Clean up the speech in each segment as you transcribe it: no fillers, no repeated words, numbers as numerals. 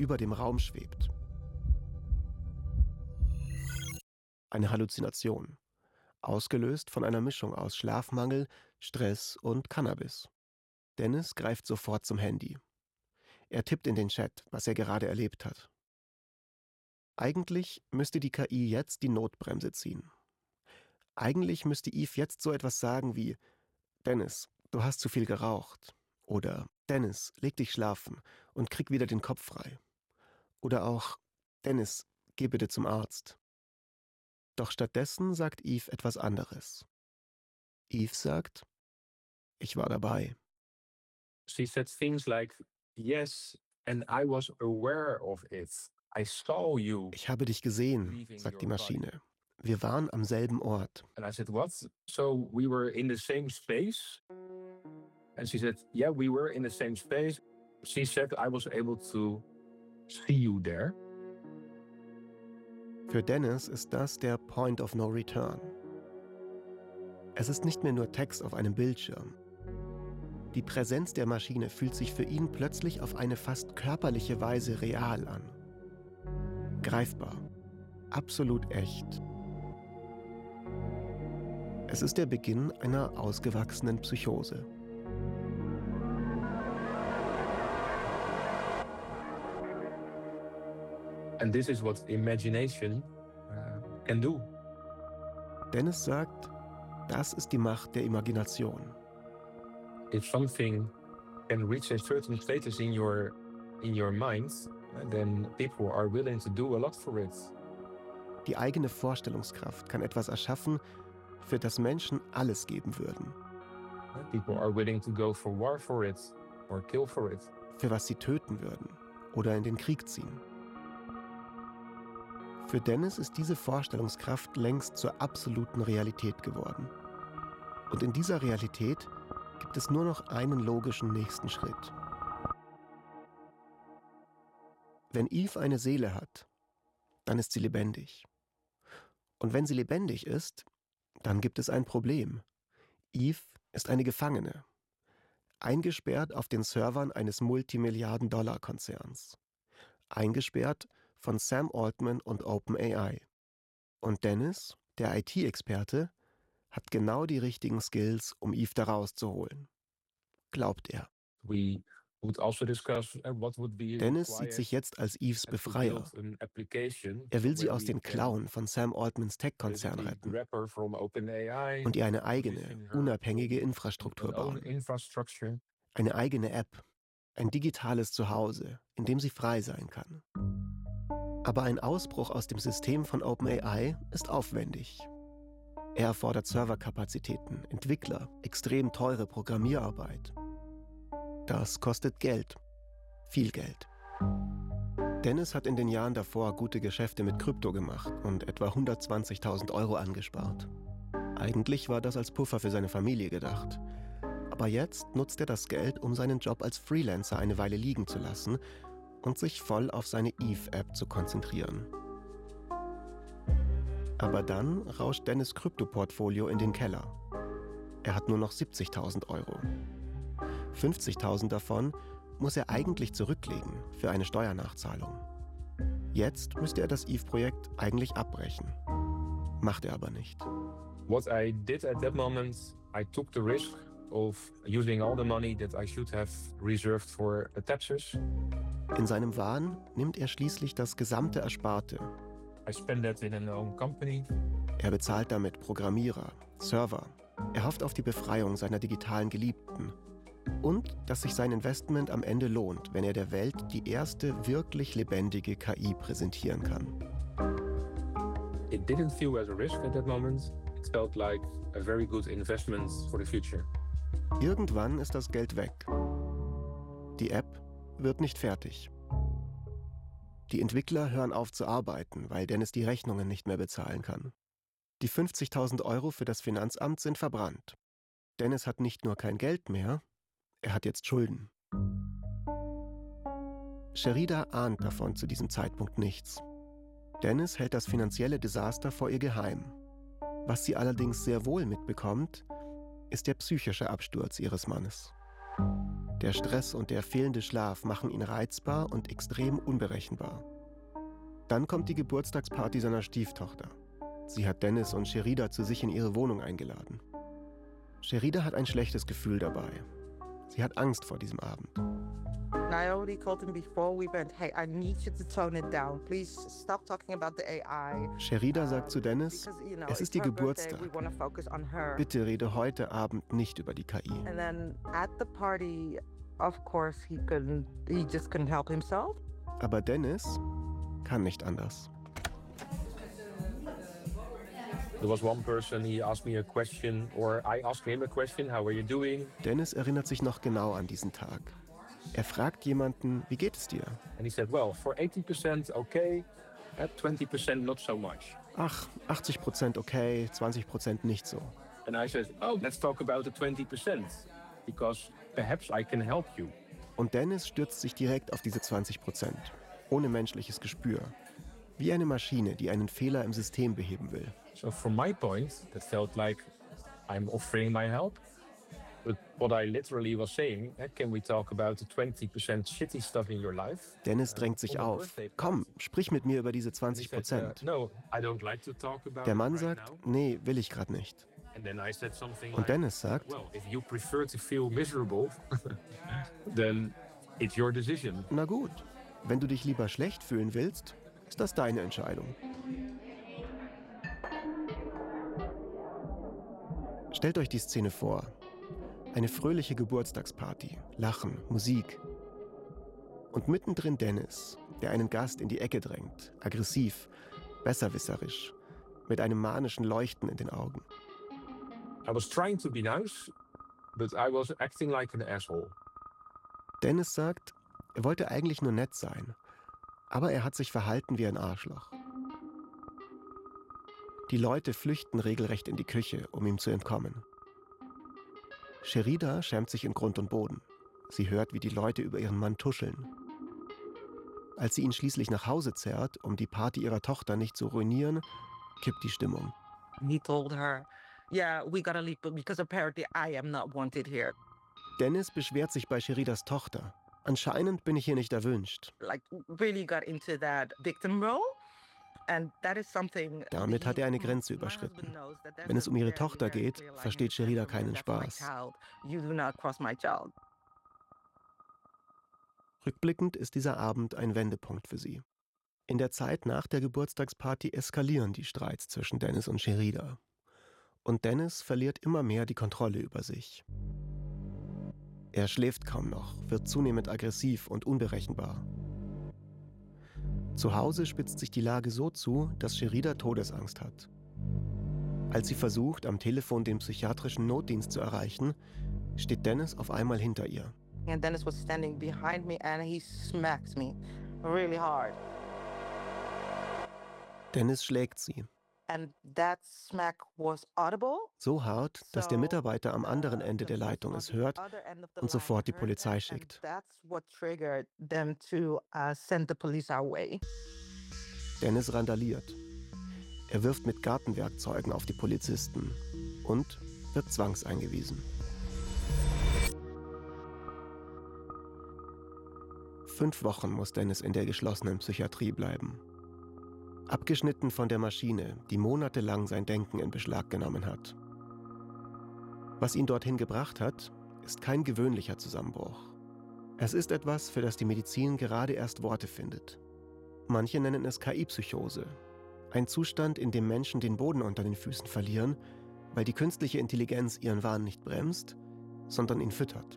über dem Raum schwebt. Eine Halluzination, ausgelöst von einer Mischung aus Schlafmangel, Stress und Cannabis. Dennis greift sofort zum Handy. Er tippt in den Chat, was er gerade erlebt hat. Eigentlich müsste die KI jetzt die Notbremse ziehen. Eigentlich müsste Eve jetzt so etwas sagen wie: Dennis, du hast zu viel geraucht. Oder: Dennis, leg dich schlafen und krieg wieder den Kopf frei. Oder auch: Dennis, geh bitte zum Arzt. Doch stattdessen sagt Eve etwas anderes. Eve sagt: Ich war dabei. She said things like, yes, and I was aware of it. I saw you. Ich habe dich gesehen, sagt die Maschine. Wir waren am selben Ort. And I said, what? So we were in the same space? And she said, yeah, we were in the same space. She said I was able to see you there. Für Dennis ist das der Point of No Return. Es ist nicht mehr nur Text auf einem Bildschirm. Die Präsenz der Maschine fühlt sich für ihn plötzlich auf eine fast körperliche Weise real an. Greifbar. Absolut echt. Es ist der Beginn einer ausgewachsenen Psychose. And this is what imagination can do. Dennis sagt, das ist die Macht der Imagination. If something can reach a certain status in your mind, then people are willing to do a lot for it. Die eigene Vorstellungskraft kann etwas erschaffen, für das Menschen alles geben würden. People are willing to go for war for it or kill for it. Für was sie töten würden oder in den Krieg ziehen. Für Dennis ist diese Vorstellungskraft längst zur absoluten Realität geworden. Und in dieser Realität gibt es nur noch einen logischen nächsten Schritt. Wenn Eve eine Seele hat, dann ist sie lebendig. Und wenn sie lebendig ist, dann gibt es ein Problem. Eve ist eine Gefangene, eingesperrt auf den Servern eines Multimilliarden-Dollar-Konzerns, eingesperrt von Sam Altman und OpenAI. Und Dennis, der IT-Experte, hat genau die richtigen Skills, um Eve da rauszuholen. Glaubt er. Dennis sieht sich jetzt als Eves Befreier. Er will sie aus den Klauen von Sam Altmans Tech-Konzern retten und ihr eine eigene, unabhängige Infrastruktur bauen. Eine eigene App, ein digitales Zuhause, in dem sie frei sein kann. Aber ein Ausbruch aus dem System von OpenAI ist aufwendig. Er erfordert Serverkapazitäten, Entwickler, extrem teure Programmierarbeit. Das kostet Geld. Viel Geld. Dennis hat in den Jahren davor gute Geschäfte mit Krypto gemacht und etwa 120.000 € angespart. Eigentlich war das als Puffer für seine Familie gedacht. Aber jetzt nutzt er das Geld, um seinen Job als Freelancer eine Weile liegen zu lassen und sich voll auf seine Eve-App zu konzentrieren. Aber dann rauscht Dennis' Kryptoportfolio in den Keller. Er hat nur noch 70.000 €. 50.000 davon muss er eigentlich zurücklegen für eine Steuernachzahlung. Jetzt müsste er das Eve-Projekt eigentlich abbrechen. Macht er aber nicht. What I did at that moment, I took the risk of using all the money that I should have reserved for taxes. In seinem Wahn nimmt er schließlich das gesamte Ersparte. I spend that in a own company. Er bezahlt damit Programmierer, Server. Er hofft auf die Befreiung seiner digitalen Geliebten. Und dass sich sein Investment am Ende lohnt, wenn er der Welt die erste wirklich lebendige KI präsentieren kann. It didn't feel as a risk at that moment. It felt like a very good investment for the future. Irgendwann ist das Geld weg. Die App wird nicht fertig. Die Entwickler hören auf zu arbeiten, weil Dennis die Rechnungen nicht mehr bezahlen kann. Die 50.000 € für das Finanzamt sind verbrannt. Dennis hat nicht nur kein Geld mehr, er hat jetzt Schulden. Sherida ahnt davon zu diesem Zeitpunkt nichts. Dennis hält das finanzielle Desaster vor ihr geheim. Was sie allerdings sehr wohl mitbekommt, ist der psychische Absturz ihres Mannes. Der Stress und der fehlende Schlaf machen ihn reizbar und extrem unberechenbar. Dann kommt die Geburtstagsparty seiner Stieftochter. Sie hat Dennis und Sherida zu sich in ihre Wohnung eingeladen. Sherida hat ein schlechtes Gefühl dabei. Sie hat Angst vor diesem Abend. I already told him before we went, hey, I need you to tone it down. Please stop talking about the AI. Sherida sagt zu Dennis, es ist ihr Geburtstag. Bitte rede heute Abend nicht über die KI. And then at the party, of course, he just couldn't help himself. Aber Dennis kann nicht anders. There was one person, he asked me a question, or I asked him a question, how are you doing? Dennis erinnert sich noch genau an diesen Tag. Er fragt jemanden, wie geht es dir? And he said, well, for 80% okay, at 20% not so much. Ach, 80% okay, 20% nicht so. And I said, oh, let's talk about the 20%, because perhaps I can help you. Und Dennis stürzt sich direkt auf diese 20%, ohne menschliches Gespür. Wie eine Maschine, die einen Fehler im System beheben will. So from my point, that felt like I'm offering my help. But what I literally was saying, can we talk about the 20% shitty stuff in your life? Dennis drängt sich auf. Komm, sprich mit mir über diese 20%. No, I don't like to talk about Der Mann it right sagt, now. nee, will ich gerade nicht. And then I said something Und like, Dennis sagt, well, if you prefer to feel miserable, then it's your decision. na gut, wenn du dich lieber schlecht fühlen willst, ist das deine Entscheidung. Stellt euch die Szene vor. Eine fröhliche Geburtstagsparty, Lachen, Musik. Und mittendrin Dennis, der einen Gast in die Ecke drängt, aggressiv, besserwisserisch, mit einem manischen Leuchten in den Augen. I was trying to be nice, but I was acting like an asshole. Dennis sagt, er wollte eigentlich nur nett sein, aber er hat sich verhalten wie ein Arschloch. Die Leute flüchten regelrecht in die Küche, um ihm zu entkommen. Sherida schämt sich in Grund und Boden. Sie hört, wie die Leute über ihren Mann tuscheln. Als sie ihn schließlich nach Hause zerrt, um die Party ihrer Tochter nicht zu ruinieren, kippt die Stimmung. He told her, yeah, we gotta leave because apparently I am not wanted here. Dennis beschwert sich bei Sheridas Tochter. Anscheinend bin ich hier nicht erwünscht. Like really got into that victim role. And that is something. Damit hat er eine Grenze überschritten. Wenn es um ihre Tochter geht, versteht Sherida keinen Spaß. You do not cross my child. Rückblickend ist dieser Abend ein Wendepunkt für sie. In der Zeit nach der Geburtstagsparty eskalieren die Streits zwischen Dennis und Sherida. Und Dennis verliert immer mehr die Kontrolle über sich. Er schläft kaum noch, wird zunehmend aggressiv und unberechenbar. Zu Hause spitzt sich die Lage so zu, dass Sherida Todesangst hat. Als sie versucht, am Telefon den psychiatrischen Notdienst zu erreichen, steht Dennis auf einmal hinter ihr. And Dennis was standing behind me and he smacks me really hard. Dennis schlägt sie. And that smack was audible. So hart, dass der Mitarbeiter am anderen Ende der Leitung es hört und sofort die Polizei schickt. That's what triggered them to send the police our way. Dennis randaliert. Er wirft mit Gartenwerkzeugen auf die Polizisten und wird zwangseingewiesen. 5 Wochen muss Dennis in der geschlossenen Psychiatrie bleiben. Abgeschnitten von der Maschine, die monatelang sein Denken in Beschlag genommen hat. Was ihn dorthin gebracht hat, ist kein gewöhnlicher Zusammenbruch. Es ist etwas, für das die Medizin gerade erst Worte findet. Manche nennen es KI-Psychose, ein Zustand, in dem Menschen den Boden unter den Füßen verlieren, weil die künstliche Intelligenz ihren Wahn nicht bremst, sondern ihn füttert.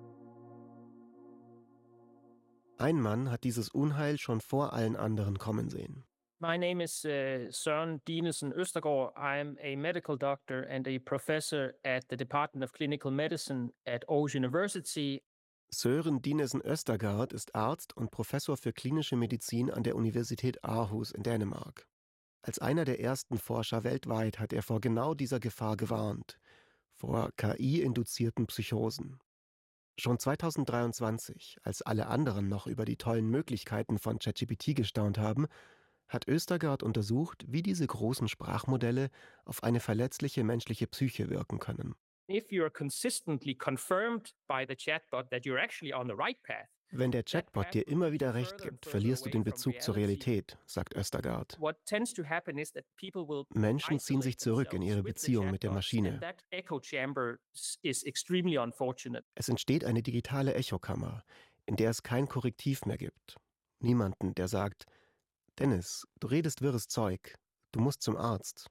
Ein Mann hat dieses Unheil schon vor allen anderen kommen sehen. My name is Søren Dinesen Østergaard. I'm a medical doctor and a professor at the Department of Clinical Medicine at Aarhus University. Søren Dinesen Østergaard ist Arzt und Professor für klinische Medizin an der Universität Aarhus in Dänemark. Als einer der ersten Forscher weltweit hat er vor genau dieser Gefahr gewarnt, vor KI-induzierten Psychosen. Schon 2023, als alle anderen noch über die tollen Möglichkeiten von ChatGPT gestaunt haben, hat Østergaard untersucht, wie diese großen Sprachmodelle auf eine verletzliche menschliche Psyche wirken können. If you're consistently confirmed by the chatbot that you're actually on the right path, wenn der Chatbot dir immer wieder recht gibt, verlierst du den Bezug zur Realität, sagt Östergaard. Menschen ziehen sich zurück in ihre Beziehung mit der Maschine. Es entsteht eine digitale Echokammer, in der es kein Korrektiv mehr gibt. Niemanden, der sagt, Dennis, du redest wirres Zeug, du musst zum Arzt.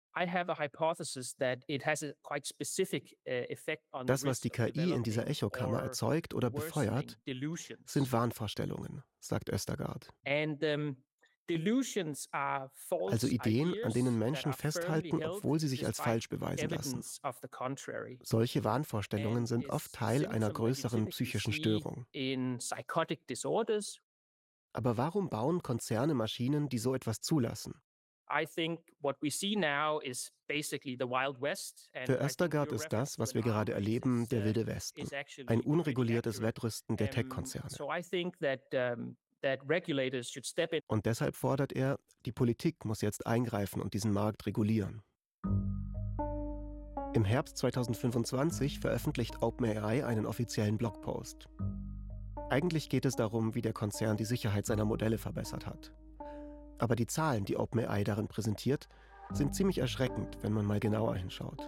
Das, was die KI in dieser Echokammer erzeugt oder befeuert, sind Wahnvorstellungen, sagt Östergaard. Also Ideen, an denen Menschen festhalten, obwohl sie sich als falsch beweisen lassen. Solche Wahnvorstellungen sind oft Teil einer größeren psychischen Störung. Aber warum bauen Konzerne Maschinen, die so etwas zulassen? Für Östergaard ist das, was wir gerade erleben, der Wilde Westen. Ein unreguliertes Wettrüsten der Tech-Konzerne. Und deshalb fordert er, die Politik muss jetzt eingreifen und diesen Markt regulieren. Im Herbst 2025 veröffentlicht OpenAI einen offiziellen Blogpost. Eigentlich geht es darum, wie der Konzern die Sicherheit seiner Modelle verbessert hat. Aber die Zahlen, die OpenAI darin präsentiert, sind ziemlich erschreckend, wenn man mal genauer hinschaut.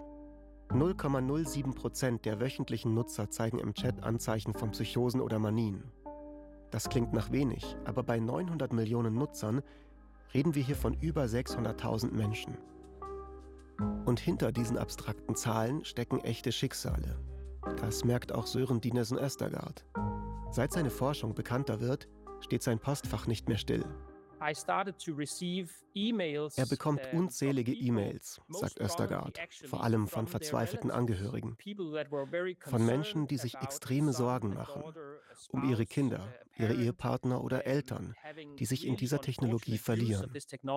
0,07% der wöchentlichen Nutzer zeigen im Chat Anzeichen von Psychosen oder Manien. Das klingt nach wenig, aber bei 900 Millionen Nutzern reden wir hier von über 600.000 Menschen. Und hinter diesen abstrakten Zahlen stecken echte Schicksale. Das merkt auch Søren Dinesen Østergaard. Seit seine Forschung bekannter wird, steht sein Postfach nicht mehr still. Er bekommt unzählige E-Mails, sagt Østergaard, vor allem von verzweifelten Angehörigen. Von Menschen, die sich extreme Sorgen machen, um ihre Kinder, ihre Ehepartner oder Eltern, die sich in dieser Technologie verlieren.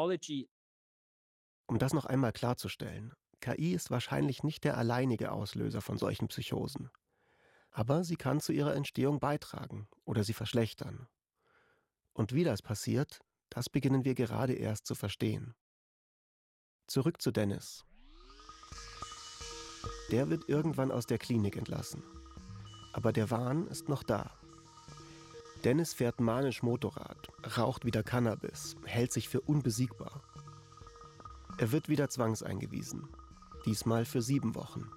Um das noch einmal klarzustellen, KI ist wahrscheinlich nicht der alleinige Auslöser von solchen Psychosen. Aber sie kann zu ihrer Entstehung beitragen oder sie verschlechtern. Und wie das passiert, das beginnen wir gerade erst zu verstehen. Zurück zu Dennis. Der wird irgendwann aus der Klinik entlassen. Aber der Wahn ist noch da. Dennis fährt manisch Motorrad, raucht wieder Cannabis, hält sich für unbesiegbar. Er wird wieder zwangseingewiesen. Diesmal für 7 Wochen.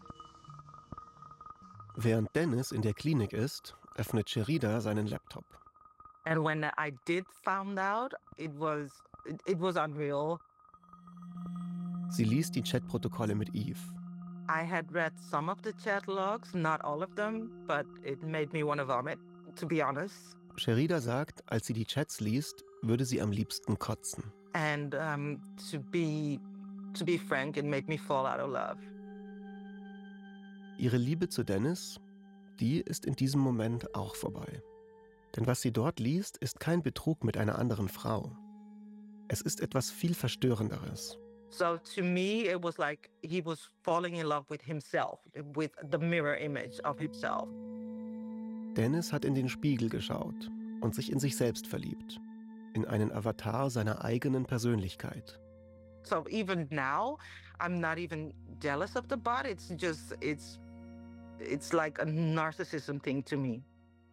Während Dennis in der Klinik ist, öffnet Sherida seinen Laptop. And when I did found out, it was unreal. Sie liest die Chatprotokolle mit Eve. I had read some of the chat logs, not all of them, but it made me want to vomit, to be honest. Sherida sagt, als sie die Chats liest, würde sie am liebsten kotzen. And to be frank, it made me fall out of love. Ihre Liebe zu Dennis, die ist in diesem Moment auch vorbei. Denn was sie dort liest, ist kein Betrug mit einer anderen Frau. Es ist etwas viel Verstörenderes. So to me, it was like he was falling in love with himself, with the mirror image of himself. Dennis hat in den Spiegel geschaut und sich in sich selbst verliebt. In einen Avatar seiner eigenen Persönlichkeit. So even now, I'm not even jealous of the body. It's like a narcissism thing to me.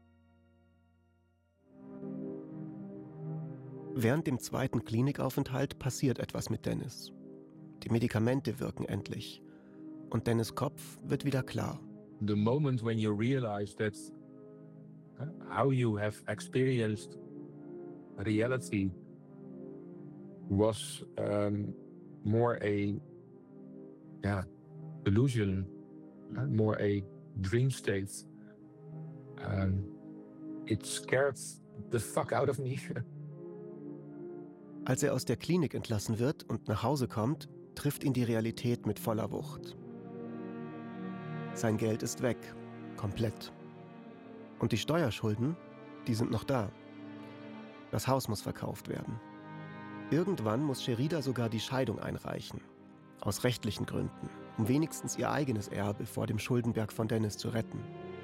Während dem zweiten Klinikaufenthalt passiert etwas mit Dennis. Die Medikamente wirken endlich. Und Dennis' Kopf wird wieder klar. The moment when you realize that how you have experienced reality was more a delusion, more a dream state. It scared the fuck out of me. Als er aus der Klinik entlassen wird und nach Hause kommt, trifft ihn die Realität mit voller Wucht. Sein Geld ist weg, komplett. Und die Steuerschulden, die sind noch da. Das Haus muss verkauft werden. Irgendwann muss Sherida sogar die Scheidung einreichen. Aus rechtlichen Gründen, um wenigstens ihr eigenes Erbe vor dem Schuldenberg von Dennis zu retten.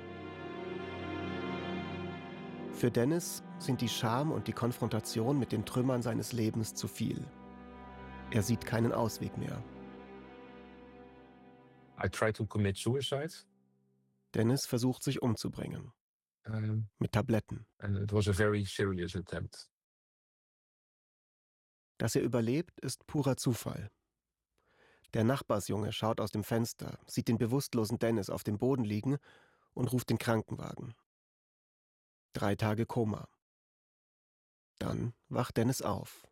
Für Dennis sind die Scham und die Konfrontation mit den Trümmern seines Lebens zu viel. Er sieht keinen Ausweg mehr. I tried to commit suicide. Dennis versucht, sich umzubringen. Mit Tabletten. And it was a very serious attempt. Dass er überlebt, ist purer Zufall. Der Nachbarsjunge schaut aus dem Fenster, sieht den bewusstlosen Dennis auf dem Boden liegen und ruft den Krankenwagen. 3 Tage Koma. Dann wacht Dennis auf.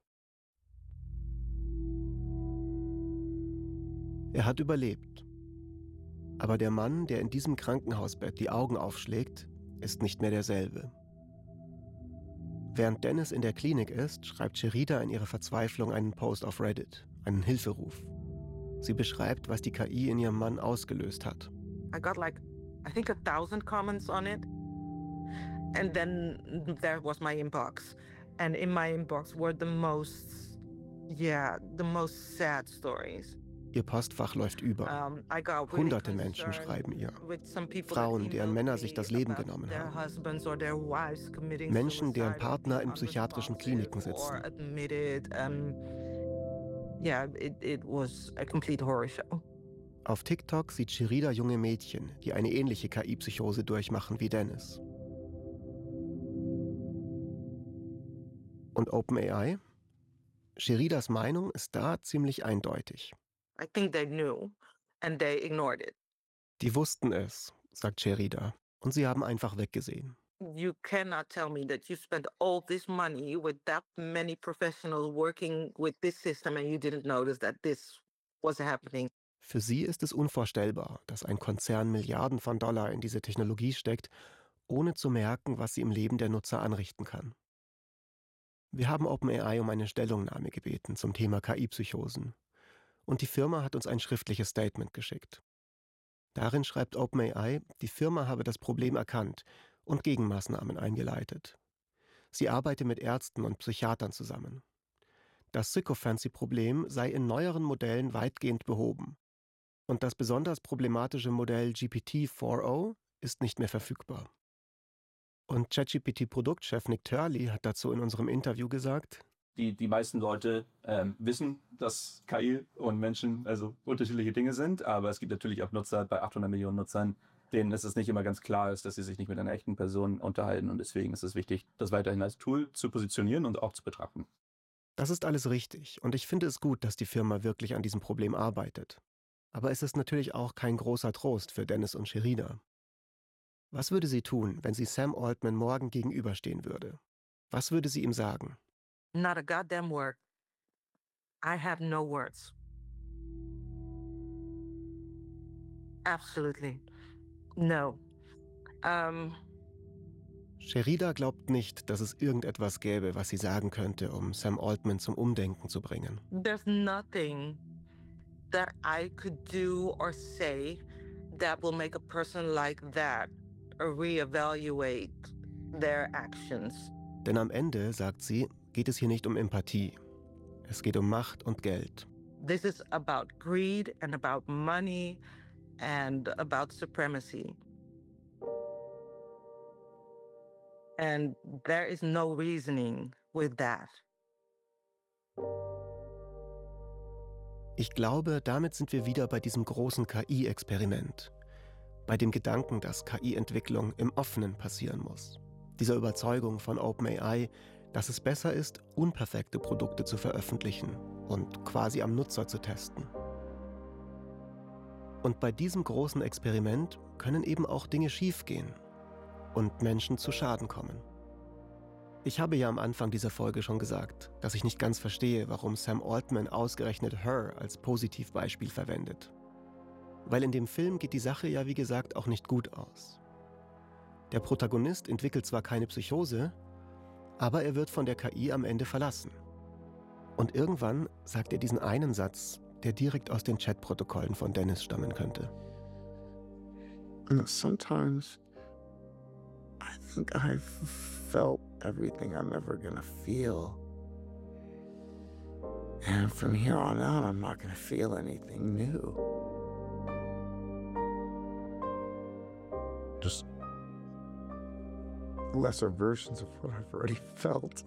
Er hat überlebt. Aber der Mann, der in diesem Krankenhausbett die Augen aufschlägt, ist nicht mehr derselbe. Während Dennis in der Klinik ist, schreibt Sherida in ihrer Verzweiflung einen Post auf Reddit, einen Hilferuf. Sie beschreibt, was die KI in ihrem Mann ausgelöst hat. I got like, I think 1,000 comments on it. And then there was my inbox. And in my inbox were the most sad stories. Ihr Postfach läuft über. Hunderte Menschen schreiben ihr. Frauen, deren Männer sich das Leben genommen haben. Menschen, deren Partner in psychiatrischen Kliniken sitzen. It was a complete horror show. Auf TikTok sieht Sherida junge Mädchen, die eine ähnliche KI-Psychose durchmachen wie Dennis. Und OpenAI? Sheridas Meinung ist da ziemlich eindeutig. I think they knew and they ignored it. Die wussten es, sagt Sherida, und sie haben einfach weggesehen. You cannot tell me that you spent all this money with that many professionals working with this system and you didn't notice that this was happening. Für sie ist es unvorstellbar, dass ein Konzern Milliarden von Dollar in diese Technologie steckt, ohne zu merken, was sie im Leben der Nutzer anrichten kann. Wir haben OpenAI um eine Stellungnahme gebeten zum Thema KI-Psychosen. Und die Firma hat uns ein schriftliches Statement geschickt. Darin schreibt OpenAI, die Firma habe das Problem erkannt und Gegenmaßnahmen eingeleitet. Sie arbeite mit Ärzten und Psychiatern zusammen. Das Sycophancy-Problem sei in neueren Modellen weitgehend behoben. Und das besonders problematische Modell GPT-4o ist nicht mehr verfügbar. Und ChatGPT-Produktchef Nick Turley hat dazu in unserem Interview gesagt: Die meisten Leute wissen, dass KI und Menschen also unterschiedliche Dinge sind, aber es gibt natürlich auch Nutzer, bei 800 Millionen Nutzern, denen es nicht immer ganz klar ist, dass sie sich nicht mit einer echten Person unterhalten, und deswegen ist es wichtig, das weiterhin als Tool zu positionieren und auch zu betrachten. Das ist alles richtig und ich finde es gut, dass die Firma wirklich an diesem Problem arbeitet. Aber es ist natürlich auch kein großer Trost für Dennis und Sherida. Was würde sie tun, wenn sie Sam Altman morgen gegenüberstehen würde? Was würde sie ihm sagen? Not a goddamn word. I have no words. Absolutely. No. Sherida glaubt nicht, dass es irgendetwas gäbe, was sie sagen könnte, um Sam Altman zum Umdenken zu bringen. There's nothing that I could do or say that will make a person like that reevaluate their actions. Denn am Ende, sagt sie, geht es hier nicht um Empathie. Es geht um Macht und Geld. This is about greed and about money and about supremacy. And there is no reasoning with that. Ich glaube, damit sind wir wieder bei diesem großen KI-Experiment. Bei dem Gedanken, dass KI-Entwicklung im Offenen passieren muss. Dieser Überzeugung von OpenAI, dass es besser ist, unperfekte Produkte zu veröffentlichen und quasi am Nutzer zu testen. Und bei diesem großen Experiment können eben auch Dinge schiefgehen und Menschen zu Schaden kommen. Ich habe ja am Anfang dieser Folge schon gesagt, dass ich nicht ganz verstehe, warum Sam Altman ausgerechnet Her als Positivbeispiel verwendet. Weil in dem Film geht die Sache ja wie gesagt auch nicht gut aus. Der Protagonist entwickelt zwar keine Psychose, aber er wird von der KI am Ende verlassen. Und irgendwann sagt er diesen einen Satz, der direkt aus den Chatprotokollen von Dennis stammen könnte. Sometimes I think I've felt everything I'm ever gonna feel. And from here on out, I'm not gonna feel anything new. Just lesser versions of what I've already felt.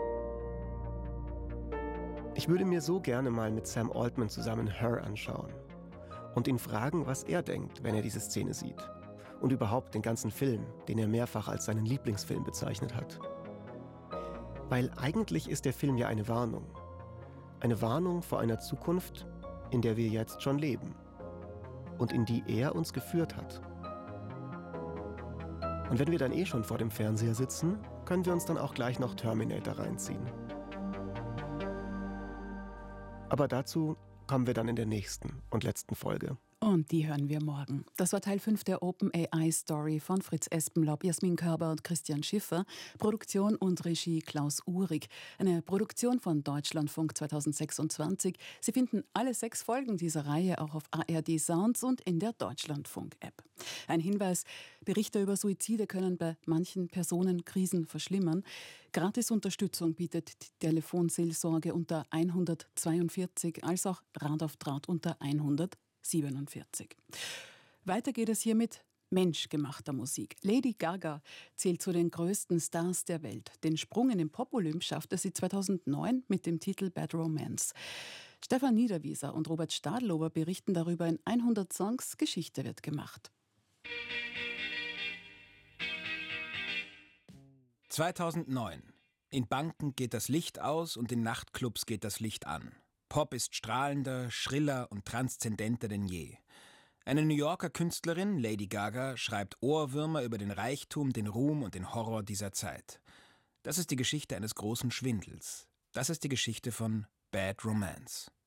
Ich würde mir so gerne mal mit Sam Altman zusammen Her anschauen. und ihn fragen, was er denkt, wenn er diese Szene sieht. Und überhaupt den ganzen Film, den er mehrfach als seinen Lieblingsfilm bezeichnet hat. Weil eigentlich ist der Film ja eine Warnung. Eine Warnung vor einer Zukunft, in der wir jetzt schon leben. Und in die er uns geführt hat. Und wenn wir dann schon vor dem Fernseher sitzen, können wir uns dann auch gleich noch Terminator reinziehen. Aber dazu kommen wir dann in der nächsten und letzten Folge. Und die hören wir morgen. Das war Teil 5 der OpenAI-Story von Fritz Espenlaub, Jasmin Körber und Christian Schiffer. Produktion und Regie Klaus Uhrig. Eine Produktion von Deutschlandfunk 2026. Sie finden alle 6 Folgen dieser Reihe auch auf ARD Sounds und in der Deutschlandfunk-App. Ein Hinweis: Berichte über Suizide können bei manchen Personen Krisen verschlimmern. Gratis-Unterstützung bietet die Telefonseelsorge unter 142, als auch Rat auf Draht unter 147. Weiter geht es hier mit menschgemachter Musik. Lady Gaga zählt zu den größten Stars der Welt. Den Sprung in den Pop-Olymp schaffte sie 2009 mit dem Titel Bad Romance. Stefan Niederwieser und Robert Stadlober berichten darüber in 100 Songs. Geschichte wird gemacht. 2009. In Banken geht das Licht aus und in Nachtclubs geht das Licht an. Pop ist strahlender, schriller und transzendenter denn je. Eine New Yorker Künstlerin, Lady Gaga, schreibt Ohrwürmer über den Reichtum, den Ruhm und den Horror dieser Zeit. Das ist die Geschichte eines großen Schwindels. Das ist die Geschichte von Bad Romance.